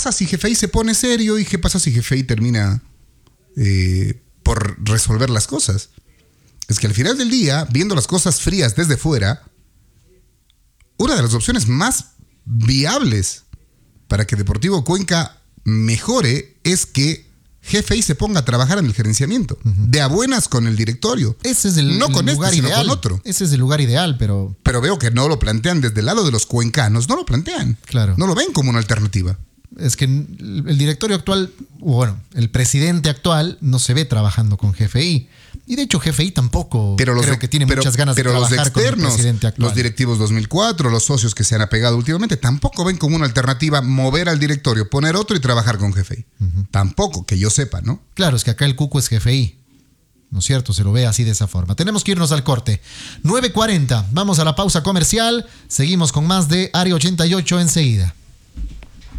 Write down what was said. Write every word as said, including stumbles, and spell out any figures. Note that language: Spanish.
pasa si G F I se pone serio y qué pasa si G F I termina eh, por resolver las cosas? Es que al final del día, viendo las cosas frías desde fuera, una de las opciones más viables para que Deportivo Cuenca mejore es que G F I se ponga a trabajar en el gerenciamiento, uh-huh. de a buenas con el directorio. Ese es el, no el con lugar este, ideal. Sino con otro. Ese es el lugar ideal, pero... Pero veo que no lo plantean desde el lado de los cuencanos, no lo plantean. Claro. No lo ven como una alternativa. Es que el directorio actual, bueno, el presidente actual no se ve trabajando con G F I. Y de hecho G F I tampoco pero los creo de, que tiene pero, muchas ganas pero de trabajar los externos, con el presidente actual. Los directivos dos mil cuatro, los socios que se han apegado últimamente, tampoco ven como una alternativa mover al directorio, poner otro y trabajar con G F I. Uh-huh. Tampoco, que yo sepa, ¿no? Claro, es que acá el cuco es G F I. ¿No es cierto? Se lo ve así de esa forma. Tenemos que irnos al corte. nueve cuarenta. Vamos a la pausa comercial. Seguimos con más de Área ochenta y ocho enseguida.